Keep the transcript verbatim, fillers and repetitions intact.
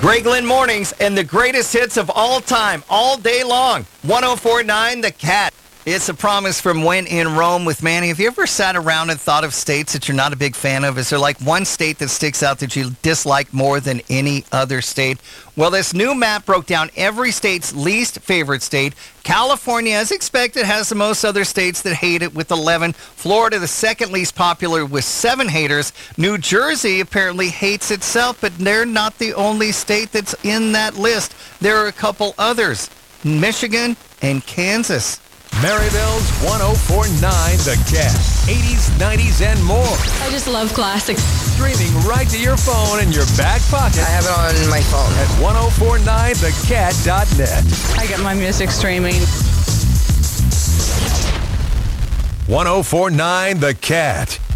Greg Lynn Mornings and the greatest hits of all time, all day long. one oh four point nine The Cat. It's a promise from When in Rome with Manny. Have you ever sat around and thought of states that you're not a big fan of? Is there like one state that sticks out that you dislike more than any other state? Well, this new map broke down every state's least favorite state. California, as expected, has the most other states that hate it with eleven. Florida, the second least popular with seven haters. New Jersey apparently hates itself, but they're not the only state that's in that list. There are a couple others, Michigan and Kansas. Maryville's one oh four point nine The Cat. eighties, nineties, and more. I just love classics. Streaming right to your phone in your back pocket. I have it on my phone. At ten forty-nine the cat dot net. I get my music streaming. ten forty-nine The Cat.